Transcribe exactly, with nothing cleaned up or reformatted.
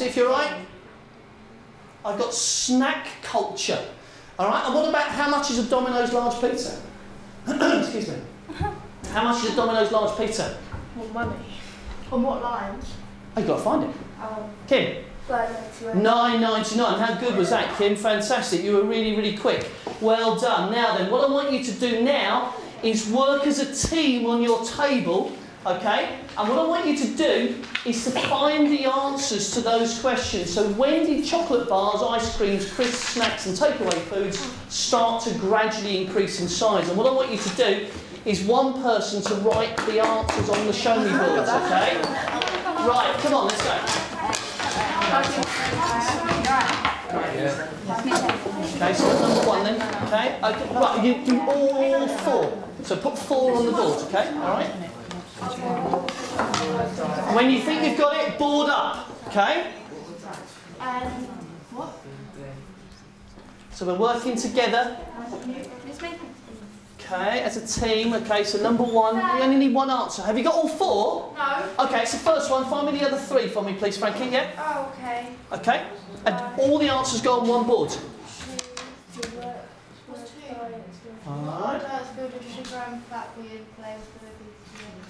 See if you're right. I've got snack culture. All right, and what about how much is a Domino's large pizza? Excuse me. How much is a Domino's large pizza? What money? On what lines? Oh, you've got to find it. Um, Kim? nine ninety-nine. How good was that, Kim? Fantastic. You were really, really quick. Well done. Now then, what I want you to do now is work as a team on your table, okay? And what I want you to do is to find the answers to those questions. So when did chocolate bars, ice creams, crisps, snacks and takeaway foods start to gradually increase in size? And what I want you to do is one person to write the answers on the show me boards, okay? Right, come on, let's go. Okay, so number one then, okay? okay right, you do all four. So put four on the board, okay? All right? When you think you've got it, board up, okay? Um, what? So we're working together. Okay, as a team. Okay, so number one, you only need one answer. Have you got all four? No. Okay, it's the first one. Find me the other three for me, please, Frankie. Yeah? Oh, okay. Okay. And all the answers go on one board. Alright.